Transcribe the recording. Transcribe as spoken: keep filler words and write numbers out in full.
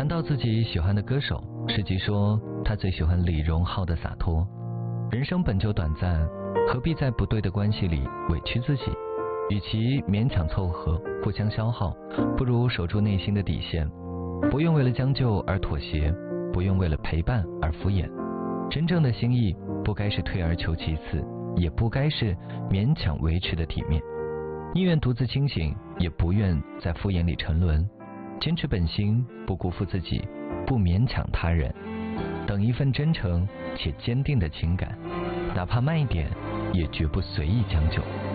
谈到自己喜欢的歌手，世纪说他最喜欢李荣浩的洒脱。人生本就短暂，何必在不对的关系里委屈自己？与其勉强凑合，互相消耗，不如守住内心的底线，不用为了将就而妥协，不用为了陪伴而敷衍。真正的心意不该是退而求其次，也不该是勉强维持的体面。宁愿独自清醒，也不愿在敷衍里沉沦。坚持本心，不辜负自己，不勉强他人。等一份真诚且坚定的情感，哪怕慢一点，也绝不随意将就。